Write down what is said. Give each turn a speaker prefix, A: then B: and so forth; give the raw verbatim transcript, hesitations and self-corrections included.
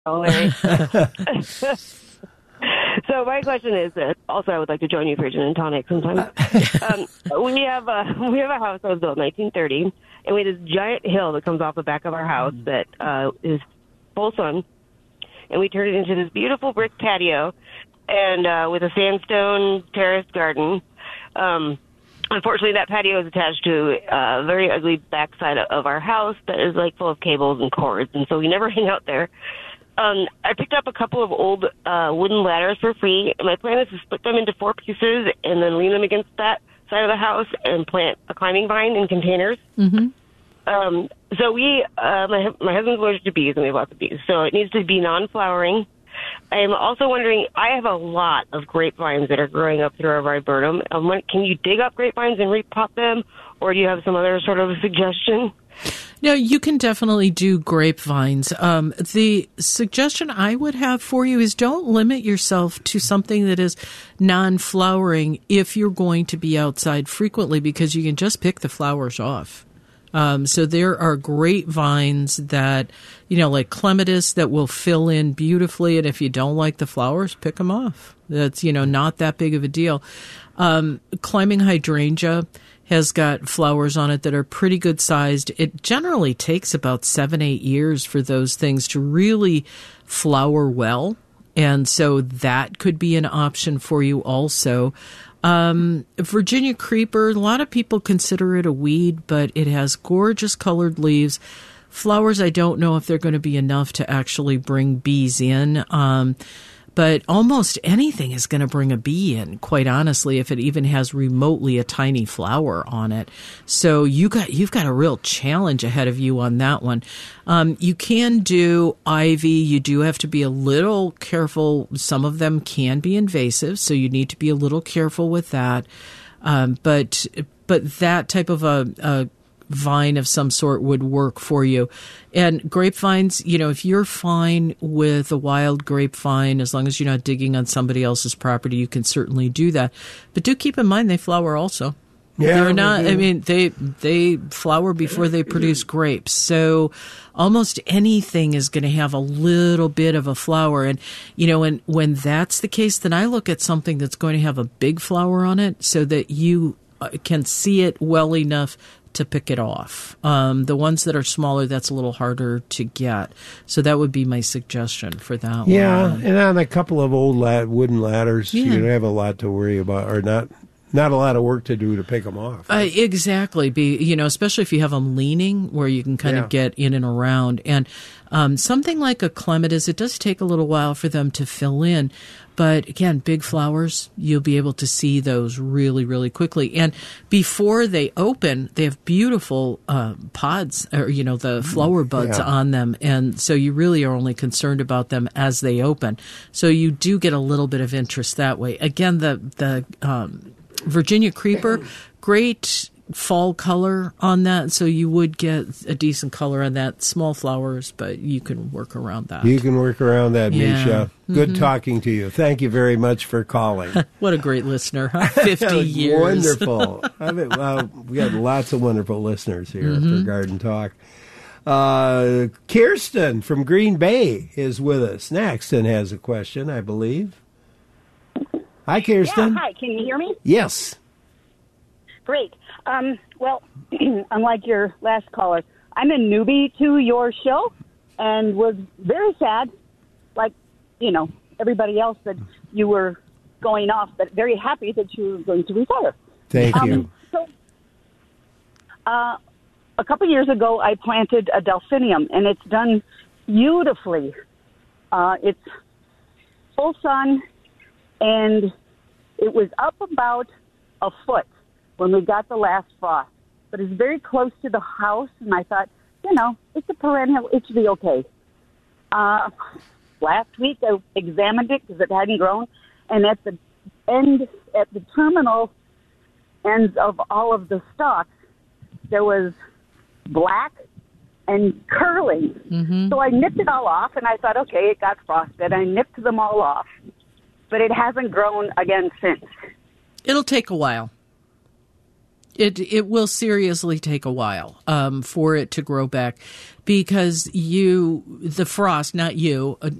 A: Oh, Larry. So my question is, uh, also I would like to join you for gin and tonic sometime. um, we have a we have a house that was built in nineteen thirty, and we have this giant hill that comes off the back of our house that uh, is full sun, and we turned it into this beautiful brick patio, and uh, with a sandstone terraced garden. Um, unfortunately, that patio is attached to a very ugly backside of our house that is like full of cables and cords, and so we never hang out there. Um, I picked up a couple of old uh, wooden ladders for free, and my plan is to split them into four pieces and then lean them against that side of the house and plant a climbing vine in containers.
B: Mm-hmm.
A: Um, so we, uh, my my husband's allergic to bees, and we have lots of bees, so it needs to be non-flowering. I'm also wondering, I have a lot of grapevines that are growing up through our viburnum. Um, when, can you dig up grapevines and repot them, or do you have some other sort of suggestion?
B: No, you can definitely do grapevines. Um, the suggestion I would have for you is don't limit yourself to something that is non-flowering if you're going to be outside frequently, because you can just pick the flowers off. Um, so there are grapevines that, you know, like clematis that will fill in beautifully. And if you don't like the flowers, pick them off. That's, you know, not that big of a deal. Um, climbing hydrangea has got flowers on it that are pretty good sized. It generally takes about seven, eight years for those things to really flower well. And so that could be an option for you also. Um, Virginia creeper, a lot of people consider it a weed, but it has gorgeous colored leaves. Flowers, I don't know if they're going to be enough to actually bring bees in. Um, But almost anything is going to bring a bee in, quite honestly, if it even has remotely a tiny flower on it. So you got, you've got a real challenge ahead of you on that one. Um, you can do ivy. You do have to be a little careful. Some of them can be invasive, so you need to be a little careful with that. Um, but but that type of a, a vine of some sort would work for you. And grapevines, you know, if you're fine with a wild grapevine, as long as you're not digging on somebody else's property, you can certainly do that. But do keep in mind they flower also.
C: Yeah,
B: They're not,
C: they
B: I mean, they they flower before they produce grapes. So almost anything is going to have a little bit of a flower. And, you know, when, when that's the case, then I look at something that's going to have a big flower on it so that you can see it well enough to pick it off. Um, the ones that are smaller, that's a little harder to get. So that would be my suggestion for that
C: yeah,
B: one.
C: Yeah, and on a couple of old lad, wooden ladders,
B: Yeah.
C: you don't have a lot to worry about, or not not a lot of work to do to pick them off.
B: Uh, exactly. Be you know, especially if you have them leaning, where you can kind
C: Yeah.
B: of get in and around. And um, something like a clematis, it does take a little while for them to fill in. But again, big flowers, you'll be able to see those really, really quickly. And before they open, they have beautiful uh, pods, or, you know, the flower buds
C: Yeah.
B: on them. And so you really are only concerned about them as they open. So you do get a little bit of interest that way. Again, the, the um, Virginia creeper, great fall color on that, so you would get a decent color on that. Small flowers, but you can work around that.
C: You can work around that,
B: Yeah.
C: Misha. Good
B: Mm-hmm.
C: talking to you. Thank you very much for calling.
B: What a great listener, huh? fifty years.
C: Wonderful. I mean, well, we got lots of wonderful listeners here
B: Mm-hmm.
C: for Garden Talk. Uh, Kirsten from Green Bay is with us next and has a question, I believe. Hi, Kirsten.
D: Yeah, hi. Can you hear me?
C: Yes.
D: Great. Um, well, unlike your last caller, I'm a newbie to your show and was very sad, like, you know, everybody else, that you were going off, but very happy that you were going to retire.
C: Thank
D: Um,
C: you.
D: So, uh, a couple years ago, I planted a delphinium, and it's done beautifully. Uh, it's full sun, and it was up about a foot when we got the last frost. But it's very close to the house, and I thought, you know, it's a perennial, it should be okay. Uh, last week, I examined it because it hadn't grown, and at the end, at the terminal ends of all of the stalks, there was black and curling.
B: Mm-hmm.
D: So I nipped it all off, and I thought, okay, it got frosted. I nipped them all off, but it hasn't grown again since.
B: It'll take a while. It it will seriously take a while um, for it to grow back, because you the frost, not you, uh,